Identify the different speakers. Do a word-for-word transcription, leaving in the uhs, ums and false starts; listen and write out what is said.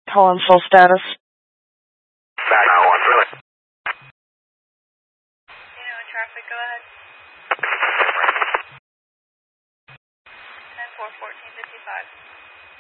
Speaker 1: Call on full status.
Speaker 2: Back now on really.
Speaker 3: You know, traffic, go ahead. ten four fourteen fifty-five.